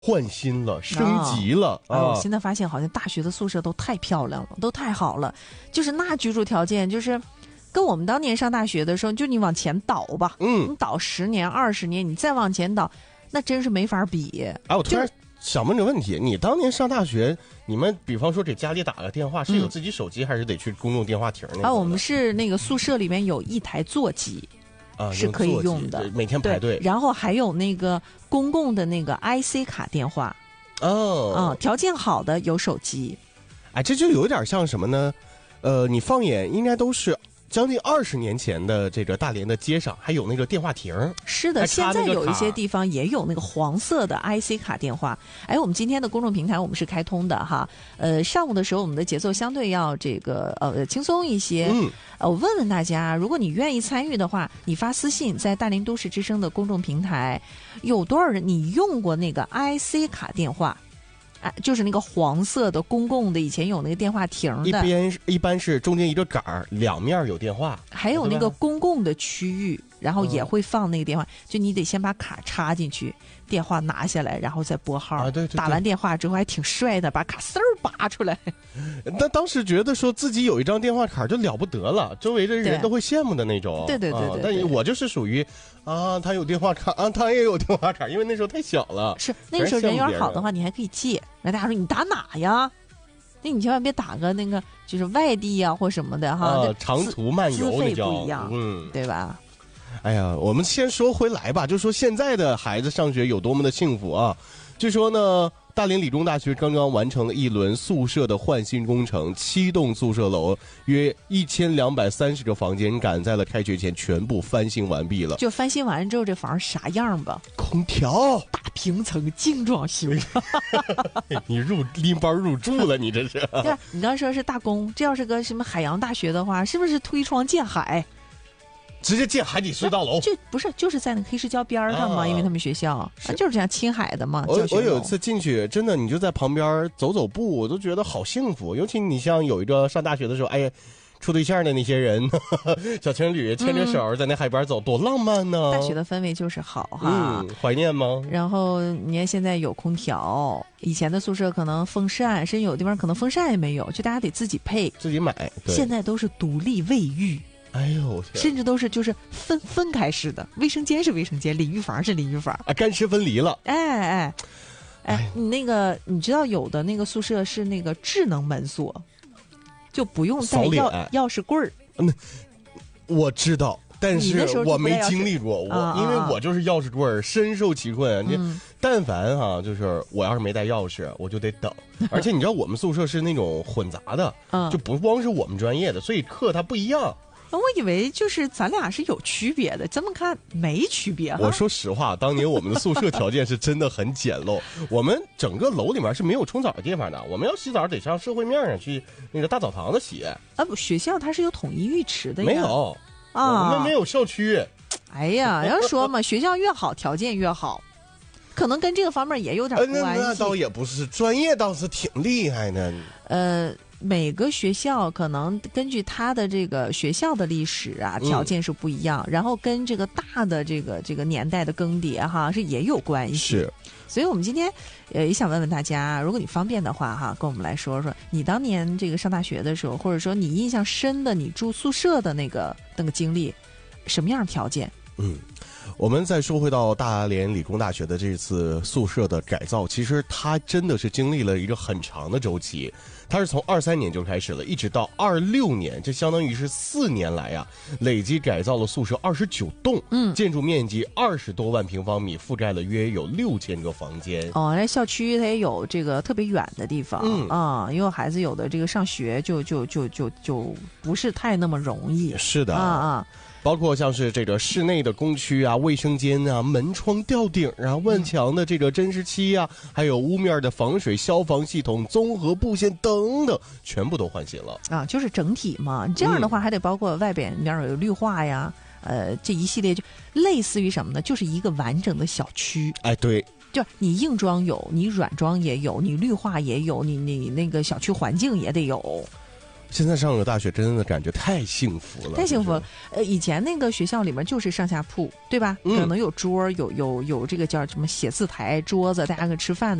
换新了，升级了我现在发现好像大学的宿舍都太漂亮了，都太好了，就是那居住条件就是跟我们当年上大学的时候，就你往前倒吧，你倒10年20年，你再往前倒，那真是没法比。 我突然想问个问题，你当年上大学，你们比方说给家里打个电话，是有自己手机还是得去公共电话亭那种？ 我们是那个宿舍里面有一台座机。是可以用的， 每天排队。 然后还有那个公共的那个 IC 卡电话，条件好的有手机。 这就有点像什么呢？你放眼应该都是将近20年前的这个大连的街上，还有那个电话亭。 是的，现在有一些地方也有那个黄色的 IC 卡电话。我们今天的公众平台我们是开通的哈。上午的时候我们的节奏相对要这个轻松一些。我问问大家，如果你愿意参与的话，你发私信在大连都市之声的公众平台，有多少人你用过那个 IC 卡电话？就是那个黄色的公共的，以前有那个电话亭的， 一般是中间一个杆儿，两面有电话， 还有那个公共的区域，然后也会放那个电话，就你得先把卡插进去，电话拿下来，然后再拨号。 对， 打完电话之后还挺帅的，把卡丝儿拔出来。 那当时觉得说自己有一张电话卡就了不得了，周围的人都会羡慕的那种。 对。 但我就是属于他有电话卡他也有电话卡，因为那时候太小了。 是那个时候人缘好的话，你还可以借。那大家说你打哪呀？那你千万别打个那个就是外地呀或什么的哈。 长途漫游资费不一样，对吧？ 我们先说回来吧，就说现在的孩子上学有多么的幸福啊！据说呢，大连理工大学刚刚完成了一轮宿舍的换新工程，7栋宿舍楼约1230个房间，赶在了开学前全部翻新完毕了。 就翻新完之后，这房啥样吧？ 空调， 大平层精装修。 你拎包入住了，你这是？ 对，你刚说是大工，这要是个什么海洋大学的话，是不是推窗见海？ 直接建海底隧道楼， 就是在那个黑石礁边上嘛，因为他们学校就是这样亲海的嘛。 我有一次进去，真的你就在旁边走走步，我都觉得好幸福。尤其你像有一个上大学的时候，处对象的那些人，小情侣牵着手在那海边走，多浪漫呢！ 大学的氛围就是好哈， 怀念吗？ 然后你看现在有空调，以前的宿舍可能风扇，甚至有地方可能风扇也没有，就大家得自己配， 自己买。 现在都是独立卫浴。甚至都是就是分开式的，卫生间是卫生间，淋浴房是淋浴房， 干湿分离了。 你那个你知道有的那个宿舍是那个智能门锁，就不用带钥匙棍儿。 我知道，但是我没经历过，因为我就是钥匙棍儿，深受其困。但凡就是我要是没带钥匙，我就得等。而且你知道我们宿舍是那种混杂的，就不光是我们专业的，所以课它不一样。 我以为就是咱俩是有区别的，这么看没区别。 我说实话，当年我们的宿舍条件是真的很简陋，我们整个楼里面是没有冲澡的地方的，我们要洗澡得上社会面上去那个大澡堂子洗。 学校它是有统一浴池的呀。 没有我们没有校区。 要说嘛，学校越好，条件越好，可能跟这个方面也有点关系。 那倒也不是，专业倒是挺厉害的。 每个学校可能根据它的这个学校的历史条件是不一样，然后跟这个大的这个年代的更迭是也有关系。 是， 所以我们今天也想问问大家，如果你方便的话跟我们来说说你当年这个上大学的时候，或者说你印象深的你住宿舍的那个经历，什么样的条件？ 我们再说回到大连理工大学的这次宿舍的改造，其实它真的是经历了一个很长的周期。它是从23年就开始了，一直到26年，这相当于是4年来累计改造了宿舍29栋，建筑面积20多万平方米，覆盖了约有6000个房间。 那校区它也有这个特别远的地方，因为孩子有的这个上学就不是太那么容易。 是的包括像是这个室内的工区卫生间门窗吊顶外墙的这个针湿漆还有屋面的防水消防系统、综合布线等等，全部都换新了就是整体嘛。这样的话还得包括外边有绿化呀，这一系列就类似于什么呢？就是一个完整的小区。 对。 就你硬装有，你软装也有，你绿化也有，你那个小区环境也得有。 现在上个大学真的感觉太幸福了， 太幸福了。以前那个学校里面就是上下铺，对吧？可能有桌，有这个叫什么写字台、桌子，大家可以吃饭的。